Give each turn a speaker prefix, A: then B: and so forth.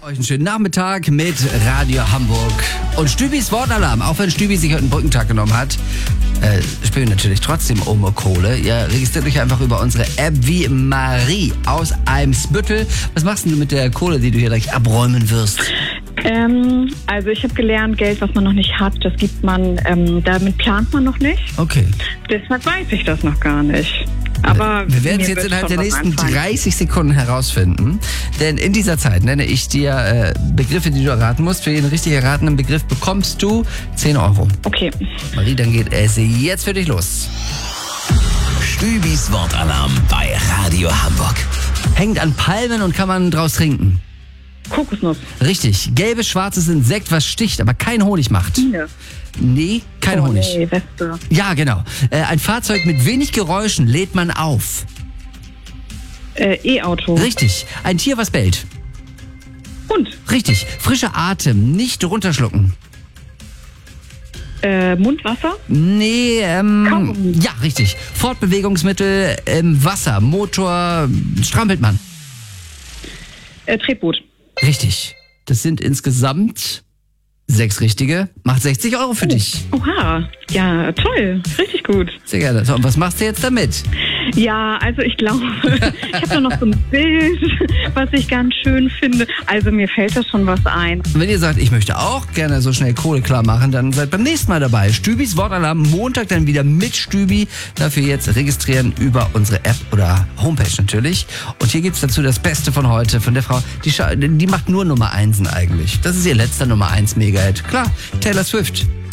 A: Euch einen schönen Nachmittag mit Radio Hamburg und Stübis Wortalarm. Auch wenn Stübi sich heute einen Brückentag genommen hat, spielen wir natürlich trotzdem um Kohle. Ihr registriert euch einfach über unsere App wie Marie aus Eimsbüttel. Was machst denn du mit der Kohle, die du hier direkt abräumen wirst?
B: Also ich habe gelernt, Geld, was man noch nicht hat, das gibt man, damit plant man noch nicht.
A: Okay.
B: Deshalb weiß ich das noch gar nicht. Aber
A: wir werden es jetzt innerhalb der nächsten 30 Sekunden herausfinden. Denn in dieser Zeit nenne ich dir Begriffe, die du erraten musst. Für jeden richtig erratenen Begriff bekommst du 10 Euro.
B: Okay.
A: Marie, dann geht es jetzt für dich los.
C: Stübis Wortalarm bei Radio Hamburg.
A: Hängt an Palmen und kann man draus trinken.
B: Kokosnuss.
A: Richtig. Gelbes, schwarzes Insekt, was sticht, aber keinen Honig macht.
B: Biene.
A: Nee, kein Honig.
B: Nee, Wespe.
A: Ja, genau. Ein Fahrzeug mit wenig Geräuschen lädt man auf.
B: E-Auto.
A: Richtig. Ein Tier, was bellt.
B: Hund.
A: Richtig. Frischer Atem, nicht runterschlucken.
B: Mundwasser.
A: Nee,
B: Kaugummi.
A: ja, richtig. Fortbewegungsmittel im Wasser, Motor, strampelt man.
B: Tretboot.
A: Richtig. Das sind insgesamt 6 richtige. Macht 60 Euro für dich.
B: Oha. Ja, toll. Richtig gut.
A: Sehr gerne. So, und was machst du jetzt damit?
B: Ja, also ich glaube, ich habe da noch so ein Bild, was ich ganz schön finde. Also mir fällt da schon was ein.
A: Und wenn ihr sagt, ich möchte auch gerne so schnell Kohle klar machen, dann seid beim nächsten Mal dabei. Stübis Wortalarm, Montag dann wieder mit Stübi. Dafür jetzt registrieren über unsere App oder Homepage natürlich. Und hier gibt's dazu das Beste von heute, von der Frau, die macht nur Nummer 1 eigentlich. Das ist ihr letzter Nummer 1 Mega-Hit. Klar, Taylor Swift.